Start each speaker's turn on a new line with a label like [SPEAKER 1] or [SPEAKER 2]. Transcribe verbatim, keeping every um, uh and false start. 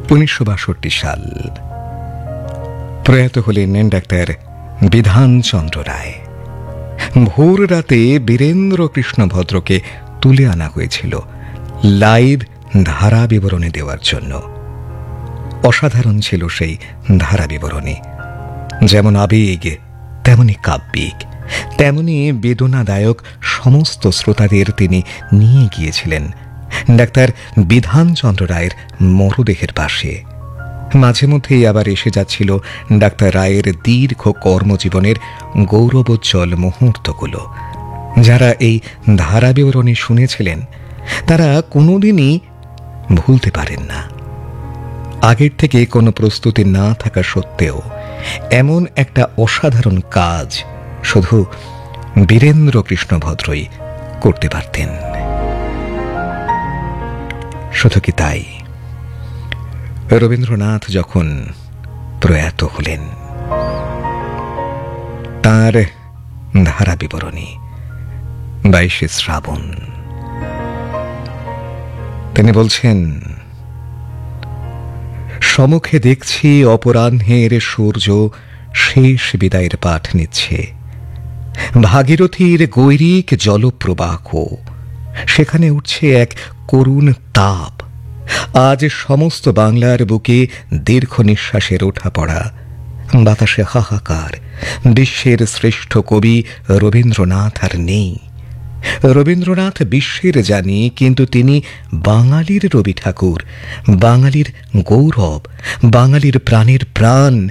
[SPEAKER 1] উনিশশো বাষট্টি সাল। প্রয়াত হলেন ডাক্তার বিধানচন্দ্র রায়। ভোর রাতে বীরেন্দ্র কৃষ্ণ ভদ্রকে তুলে আনা হয়েছিল লাইভ ধারা বিবরণী দেওয়ার জন্য। অসাধারণ ছিল সেই ধারা বিবরণী, যেমন আবেগ তেমনি কাব্যিক, তেমনি বেদনাদায়ক সমস্ত শ্রোতাদের তিনি নিয়ে গিয়েছিলেন ডাক্তার বিধানচন্দ্র রায়ের মরদেহের পাশে। মাঝে মধ্যেই আবার এসে যাচ্ছিল ডাক্তার রায়ের দীর্ঘ কর্মজীবনের গৌরবোজ্জ্বল মুহূর্তগুলো। যারা এই ধারা বিবরণী শুনেছিলেন তারা কোনোদিনই ভুলতে পারেন না। আগের থেকে কোনো প্রস্তুতি না থাকা সত্ত্বেও এমন একটা অসাধারণ কাজ শুধু বীরেন্দ্র কৃষ্ণ ভদ্রই করতে পারতেন। শুধু কি তাই, রবীন্দ্রনাথ যখন প্রয়াত হলেন, তার ধারা বিবরণী বাইশে শ্রাবণ, তিনি বলছেন, সমুখে দেখছি অপরাহ্নের সূর্য শেষ বিদায়ের পাঠ নিচ্ছে। ভাগীরথীর গৈরিক জলপ্রবাহ, সেখানে উঠছে এক করুণ তাপ। আজ সমস্ত বাংলার বুকে দীর্ঘ নিঃশ্বাসের ওঠা পড়া, বাতাসে হাহাকার। বিশ্বের শ্রেষ্ঠ কবি রবীন্দ্রনাথ আর নেই। রবীন্দ্রনাথ বিশ্বের জানি, কিন্তু তিনি বাঙালির রবি ঠাকুর, বাঙালির গৌরব, বাঙালির প্রাণের প্রাণ,